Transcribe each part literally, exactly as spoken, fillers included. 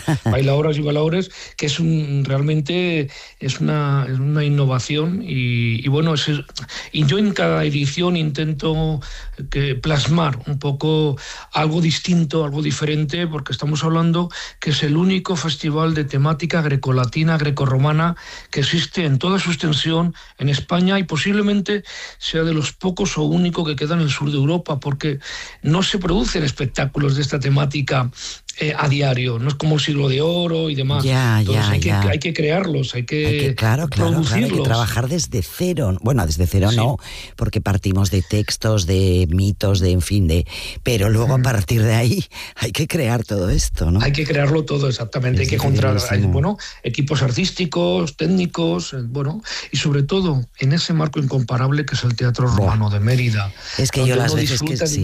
bailadoras y bailadores, que es un, realmente es una, es una innovación y, y bueno, es, y yo en cada edición intento que plasmar un poco algo distinto, algo diferente, porque estamos hablando que es el único festival de temática grecolatina, grecorromana que existe en toda su extensión en España y posiblemente sea de los pocos o único que queda en el sur de Europa, porque no se producen espectáculos de esta temática eh, a diario, no es como el Siglo de Oro y demás. Ya, Entonces ya, hay, que, ya. hay que crearlos, hay que, hay que claro, claro, producirlos. Claro, hay que trabajar desde cero. Bueno, desde cero sí. no, porque partimos de textos, de mitos, de en fin, de. Pero luego a partir de ahí hay que crear todo esto, ¿no? Hay que crearlo todo, exactamente. Es hay que encontrar bueno, equipos artísticos, técnicos, bueno, y sobre todo en ese marco incomparable que es el Teatro Romano de Mérida. Es que yo las veces que sí.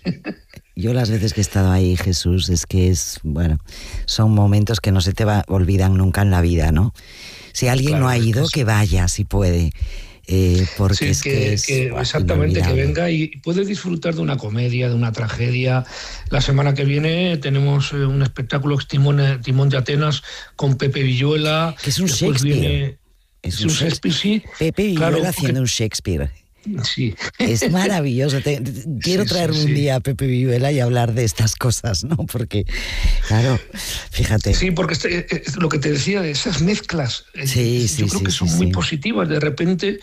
Yo las veces que he estado ahí, Jesús, es que es, bueno, son momentos que no se te va, olvidan nunca en la vida, ¿no? Si alguien claro, no ha ido, que, que vaya, si puede. Eh, porque sí, es que, que, es, que wow, exactamente, que venga y puede disfrutar de una comedia, de una tragedia. La semana que viene tenemos eh, un espectáculo Timón, Timón de Atenas con Pepe Villuela. Que es un Shakespeare. Viene, es, es un Shakespeare, sí. Pepe Villuela claro, haciendo porque... un Shakespeare. Sí. Es maravilloso. Te, te, quiero sí, traer sí, un sí. día a Pepe Villuela y hablar de estas cosas, ¿no? Porque, claro, fíjate. Sí, porque este, lo que te decía de esas mezclas, sí, yo sí, creo sí, que sí, son sí. muy positivas. De repente,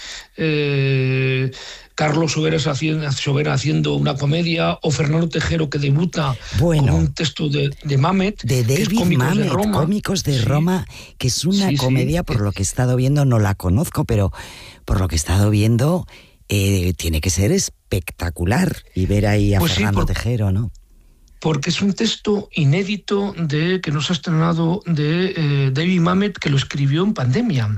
eh, Carlos Soberas haciendo, Sobera haciendo una comedia, o Fernando Tejero que debuta bueno, con un texto de, de Mamet, de David que es Cómicos Mamet, de Roma. Cómicos de sí. Roma, que es una sí, comedia, sí. por lo que he estado viendo, no la conozco, pero por lo que he estado viendo... Eh, tiene que ser espectacular y ver ahí a pues Fernando sí, por, Tejero, ¿no? Porque es un texto inédito de que no se ha estrenado de eh, David Mamet, que lo escribió en pandemia.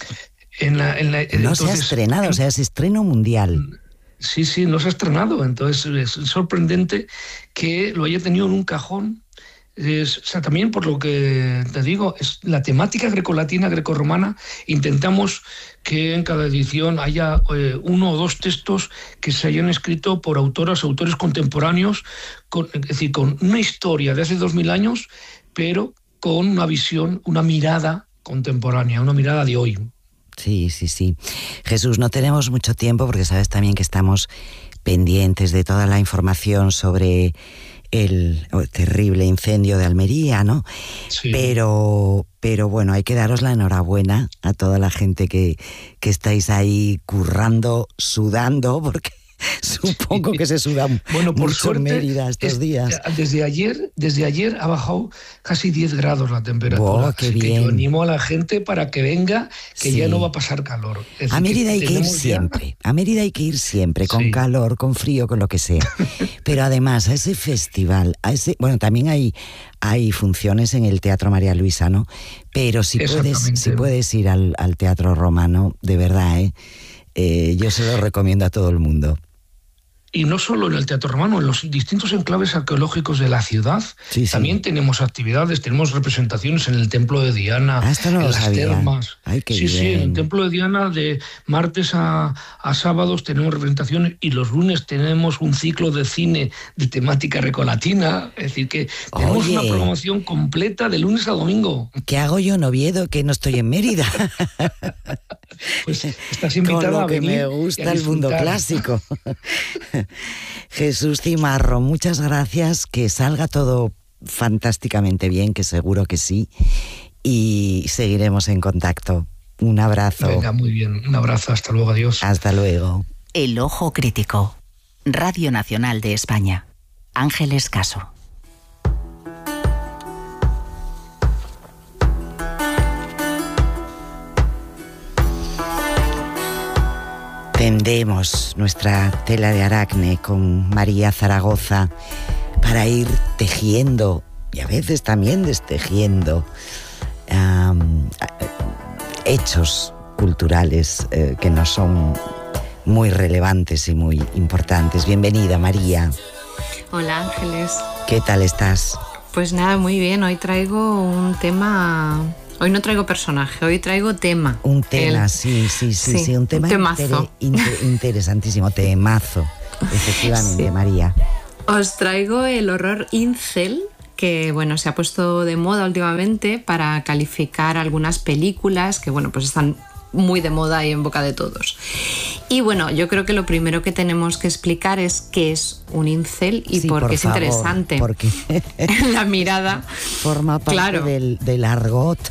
En la, en la, no entonces, se ha estrenado, en, o sea, es estreno mundial. Sí, sí, no se ha estrenado. Entonces es sorprendente que lo haya tenido en un cajón. Es, o sea, también por lo que te digo, es la temática grecolatina, grecorromana. Intentamos que en cada edición haya eh, uno o dos textos que se hayan escrito por autoras, autores contemporáneos, con, es decir, con una historia de hace dos mil años, pero con una visión, una mirada contemporánea, una mirada de hoy. Sí, sí, sí. Jesús, no tenemos mucho tiempo porque sabes también que estamos pendientes de toda la información sobre el terrible incendio de Almería, ¿no? Sí. Pero, pero bueno, hay que daros la enhorabuena a toda la gente que, que estáis ahí currando, sudando, porque supongo que se suda bueno, por mucho suerte, en Mérida estos es, días. Desde ayer, desde ayer ha bajado casi diez grados la temperatura. Oh, qué así bien. que yo animo a la gente para que venga, que sí. ya no va a pasar calor. Es decir, a Mérida hay que ir ya... siempre, a Mérida hay que ir siempre, con sí. calor, con frío, con lo que sea. Pero además a ese festival, a ese, bueno, también hay, hay funciones en el Teatro María Luisa, ¿no? Pero si puedes, si puedes ir al, al Teatro Romano, de verdad, ¿eh? Eh, yo se lo recomiendo a todo el mundo. Y no solo en el Teatro Romano, en los distintos enclaves arqueológicos de la ciudad, sí, sí. también tenemos actividades, tenemos representaciones en el Templo de Diana, ah, esto no en lo las sabía. termas. Ay, qué sí, bien. sí, en el Templo de Diana de martes a, a sábados tenemos representaciones y los lunes tenemos un ciclo de cine de temática grecolatina, es decir que tenemos Oye, una programación completa de lunes a domingo. ¿Qué hago yo en Oviedo que no estoy en Mérida? Pues estás invitada Con lo a venir que me gusta el mundo clásico. Jesús Cimarro, muchas gracias, que salga todo fantásticamente bien, que seguro que sí, y seguiremos en contacto. Un abrazo. Venga, muy bien, un abrazo, hasta luego, adiós. Hasta luego. El Ojo Crítico, Radio Nacional de España. Ángeles Caso. Tendemos nuestra tela de aracne con María Zaragoza para ir tejiendo y a veces también destejiendo um, hechos culturales eh, que nos son muy relevantes y muy importantes. Bienvenida, María. Hola, Ángeles. ¿Qué tal estás? Pues nada, muy bien. Hoy traigo un tema... Hoy no traigo personaje, hoy traigo tema. Un tema, El... sí, sí, sí, sí, sí, un tema un temazo. Inter, inter, interesantísimo, temazo, efectivamente, sí. María. Os traigo el horror incel, que bueno, se ha puesto de moda últimamente para calificar algunas películas que bueno, pues están muy de moda y en boca de todos. Y bueno, yo creo que lo primero que tenemos que explicar es qué es un incel y sí, por qué es favor, interesante. Porque la mirada forma parte claro. del, del argot,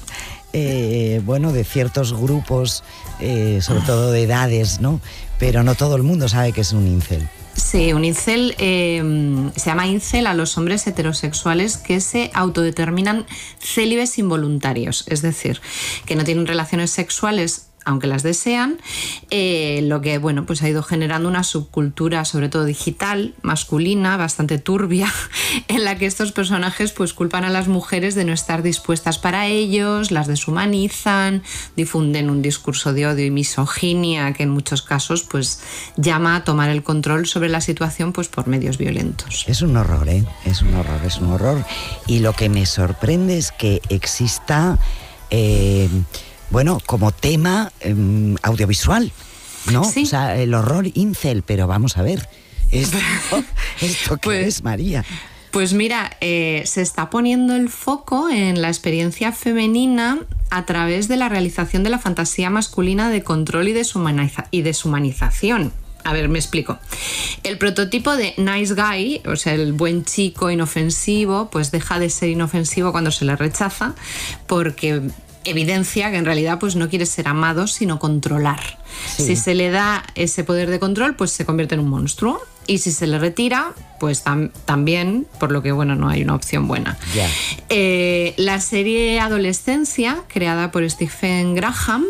eh, bueno, de ciertos grupos, eh, sobre todo de edades, ¿no? Pero no todo el mundo sabe que es un incel. Sí, un incel eh, se llama incel a los hombres heterosexuales que se autodeterminan célibes involuntarios, es decir, que no tienen relaciones sexuales aunque las desean, eh, lo que bueno, pues ha ido generando una subcultura, sobre todo digital, masculina, bastante turbia, en la que estos personajes pues culpan a las mujeres de no estar dispuestas para ellos, las deshumanizan, difunden un discurso de odio y misoginia que en muchos casos pues llama a tomar el control sobre la situación pues por medios violentos. Es un horror, ¿eh? Es un horror, es un horror. Y lo que me sorprende es que exista... Eh, Bueno, como tema eh, audiovisual, ¿no? Sí. O sea, el horror incel, pero vamos a ver, ¿esto, ¿esto qué pues, es, María? Pues mira, eh, se está poniendo el foco en la experiencia femenina a través de la realización de la fantasía masculina de control y, deshumaniza- y deshumanización. A ver, me explico. El prototipo de nice guy, o sea, el buen chico inofensivo, pues deja de ser inofensivo cuando se le rechaza porque evidencia que en realidad pues no quiere ser amado sino controlar. Sí. Si se le da ese poder de control pues se convierte en un monstruo y si se le retira pues tam- también, por lo que bueno no hay una opción buena. Yeah. Eh, la serie Adolescencia, creada por Stephen Graham,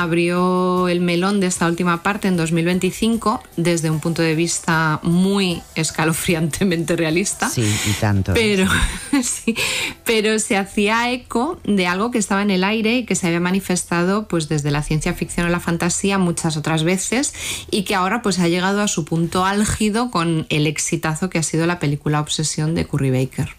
abrió el melón de esta última parte en dos mil veinticinco desde un punto de vista muy escalofriantemente realista. Sí, y tanto. Pero, sí, pero se hacía eco de algo que estaba en el aire y que se había manifestado pues, desde la ciencia ficción a la fantasía muchas otras veces y que ahora pues, ha llegado a su punto álgido con el exitazo que ha sido la película Obsesión de Curry Baker.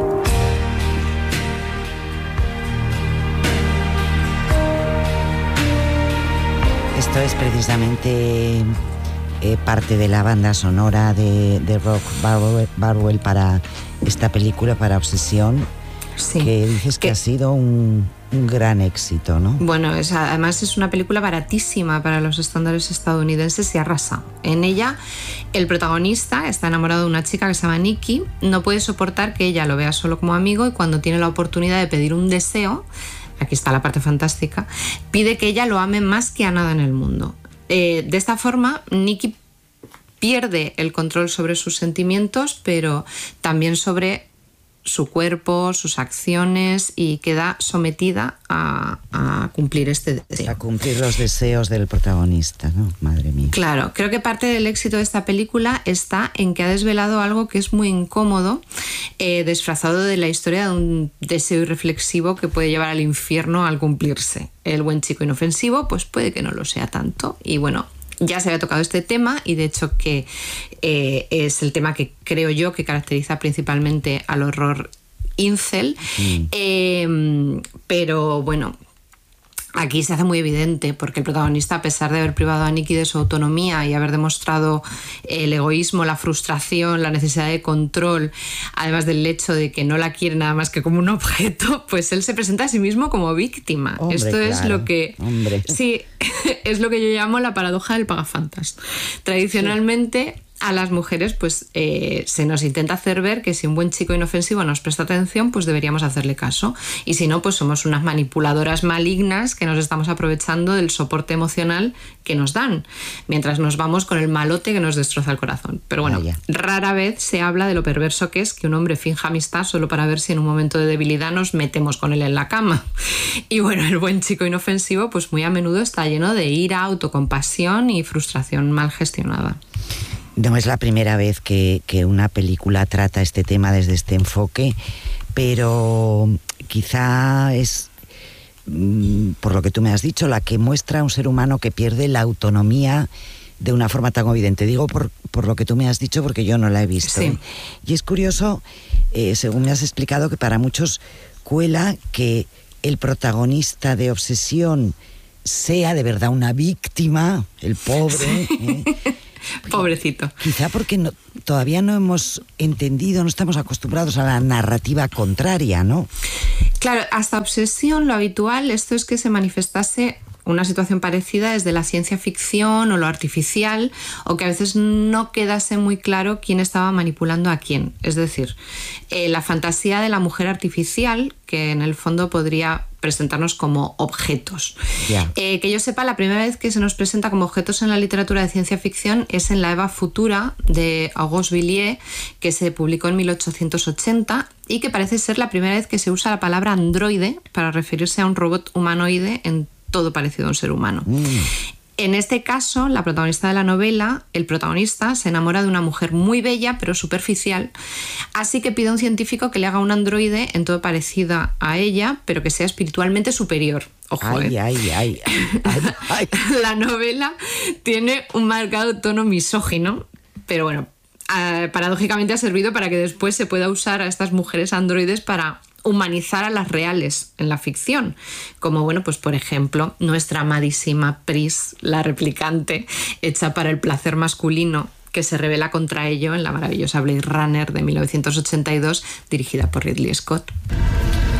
Esto es precisamente eh, parte de la banda sonora de, de Rock Barwell, Barwell para esta película, para Obsesión, sí. que dices que, que ha sido un, un gran éxito, ¿no? Bueno, es, además es una película baratísima para los estándares estadounidenses y arrasa. En ella, el protagonista está enamorado de una chica que se llama Nikki, no puede soportar que ella lo vea solo como amigo y cuando tiene la oportunidad de pedir un deseo, aquí está la parte fantástica, pide que ella lo ame más que a nada en el mundo. Eh, de esta forma, Nikki pierde el control sobre sus sentimientos, pero también sobre su cuerpo, sus acciones y queda sometida a, a cumplir este deseo. A cumplir los deseos del protagonista, ¿no? Madre mía. Claro, creo que parte del éxito de esta película está en que ha desvelado algo que es muy incómodo, eh, disfrazado de la historia de un deseo irreflexivo que puede llevar al infierno al cumplirse. El buen chico inofensivo, pues puede que no lo sea tanto. Y bueno, ya se había tocado este tema y de hecho que eh, es el tema que creo yo que caracteriza principalmente al horror incel. Mm. Eh, pero bueno, aquí se hace muy evidente porque el protagonista, a pesar de haber privado a Nikki de su autonomía y haber demostrado el egoísmo, la frustración, la necesidad de control, además del hecho de que no la quiere nada más que como un objeto, pues él se presenta a sí mismo como víctima. Hombre, Esto claro. es lo que... Hombre. Sí, es lo que yo llamo la paradoja del pagafantas. Tradicionalmente... Sí. A las mujeres pues eh, se nos intenta hacer ver que si un buen chico inofensivo nos presta atención pues deberíamos hacerle caso y si no pues somos unas manipuladoras malignas que nos estamos aprovechando del soporte emocional que nos dan mientras nos vamos con el malote que nos destroza el corazón. Pero bueno, Vaya. rara vez se habla de lo perverso que es que un hombre finja amistad solo para ver si en un momento de debilidad nos metemos con él en la cama. Y bueno, el buen chico inofensivo pues muy a menudo está lleno de ira, autocompasión y frustración mal gestionada. No es la primera vez que, que una película trata este tema desde este enfoque, pero quizá es, por lo que tú me has dicho, la que muestra a un ser humano que pierde la autonomía de una forma tan evidente. Digo por, por lo que tú me has dicho porque yo no la he visto. Sí. Y es curioso, eh, según me has explicado, que para muchos cuela que el protagonista de Obsesión sea de verdad una víctima, el pobre... Sí. ¿eh? Pobrecito. Quizá porque no, todavía no hemos entendido, no estamos acostumbrados a la narrativa contraria, ¿no? Claro, hasta Obsesión lo habitual esto es que se manifestase una situación parecida desde la ciencia ficción o lo artificial, o que a veces no quedase muy claro quién estaba manipulando a quién. Es decir, eh, la fantasía de la mujer artificial, que en el fondo podría presentarnos como objetos. Yeah. Eh, que yo sepa, la primera vez que se nos presenta como objetos en la literatura de ciencia ficción es en La Eva Futura de Auguste Villiers, que se publicó en mil ochocientos ochenta y que parece ser la primera vez que se usa la palabra androide para referirse a un robot humanoide en todo parecido a un ser humano. Mm. En este caso, la protagonista de la novela, el protagonista, se enamora de una mujer muy bella pero superficial, así que pide a un científico que le haga un androide en todo parecida a ella, pero que sea espiritualmente superior. Ojo, ay, ¿eh? ay, ay, ay, ay. La novela tiene un marcado tono misógino, pero bueno, eh, paradójicamente ha servido para que después se pueda usar a estas mujeres androides para humanizar a las reales en la ficción, como bueno, pues por ejemplo nuestra amadísima Pris, la replicante hecha para el placer masculino, que se rebela contra ello en la maravillosa Blade Runner de mil novecientos ochenta y dos dirigida por Ridley Scott.